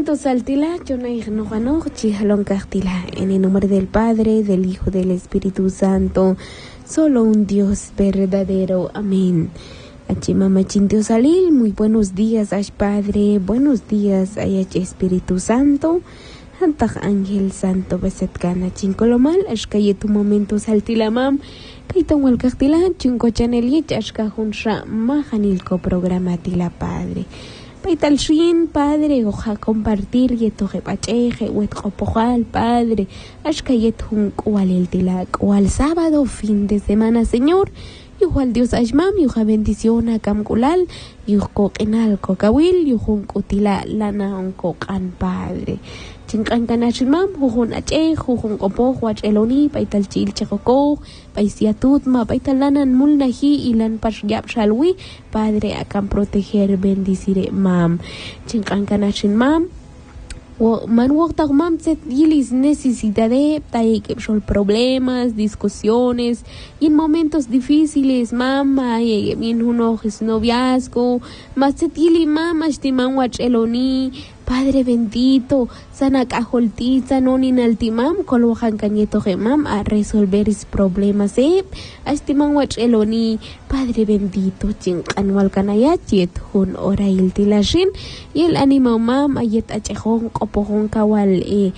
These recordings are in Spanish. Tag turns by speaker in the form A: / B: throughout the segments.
A: momentos altila, chonay no chijalon castila, en el nombre del Padre, del Hijo, del Espíritu Santo, solo un Dios verdadero. Amén. Achimama Chintio Salil, muy buenos días, Ash Padre, buenos días, Ayach Espíritu Santo, Antaj Ángel Santo, Beset Gana Chincolomal, Ashkayetu momentos altilamam, Kaiton el castila, Chinco Chanelich, Ashkajunra, Majanilco programa Tila Padre. Paital shin, Padre, oja compartir yetoje pacheje, wet copojal, Padre, ashkayet hun cual tilak, cual sábado, fin de semana, Señor, igual Dios ashmam, yuja bendición a camculal, yujo enal cocahuil, yujun cutila lana un cocan, Padre. Chinkan kanashimam, jujun ache, jujun kopoj, wach eloni, paital chil chekoko, paisiatutma, paital lanan mulnahi, ilan pashyap shalwi, Padre, akan proteger, bendicire, mam. Chinkan kanashimam, man waqtaq mam set yilis necesidade, tai que son problemas, discusiones, y en momentos difíciles, mamá, y en uno es noviazgo, mas set yili mam, ashtiman wach eloni, Padre bendito, sana cajoltiza, no ni naltimam, colojan cañeto gemam a resolver esos problemas, Ashtiman wach eloni, Padre bendito, chinkan walkanayat, yet hun ora il tilashin, y el ánimo mam, ayet achejón, copojon kawal,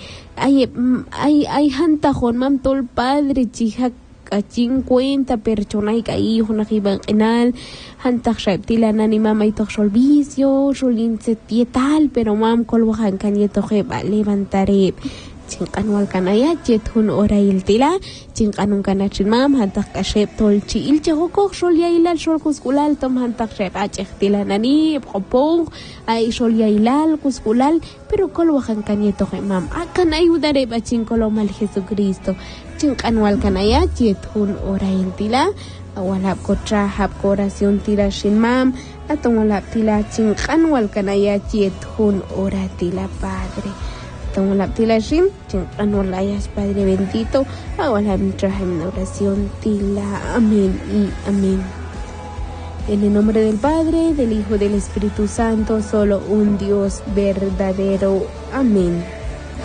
A: ay hantajon mam tol Padre, chihak, a 50 personas que una giban enal hantak shaptila nani mama ito solvicio solin setietal pero mam kolwahan kanyeto jeba levantaré chinkanwal kanaya jethun orail tila chinkanun kanachin mam hantak kashep tolchi ilchehoko sholia ilal shol kuskulal tom hantak shep achehtila nani propong ay sholia ilal kuskulal pero kolwahan kanyeto mam akan ayudare bachin kolomal Jesucristo chinkanwal kanaya jethun orail tila walap kotra hap oración tila shin mam atong walap tila chinkanwal kanaya jethun ora tila Padre. Tong la tila shim, chinkanwal ayas Padre bendito, ahora mi traje en oración tila, amén y amén. En el nombre del Padre, del Hijo, del Espíritu Santo, solo un Dios verdadero, amén.